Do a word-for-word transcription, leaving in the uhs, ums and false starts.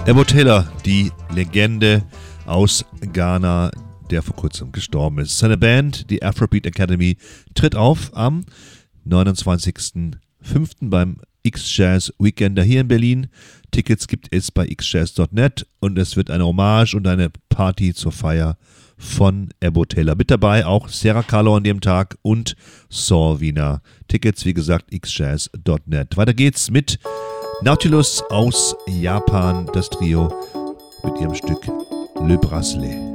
Ebo Taylor, die Legende aus Ghana, der vor kurzem gestorben ist. Seine Band, die Afrobeat Academy, tritt auf am neunundzwanzigsten fünften beim X-Jazz Weekender hier in Berlin. Tickets gibt es bei x jazz punkt net und es wird eine Hommage und eine Party zur Feier von Ebo Taylor. Mit dabei auch Sarah Carlo an dem Tag und Saul Wiener. Tickets, wie gesagt, x jazz punkt net. Weiter geht's mit Nautilus aus Japan, das Trio mit ihrem Stück Le Bracelet.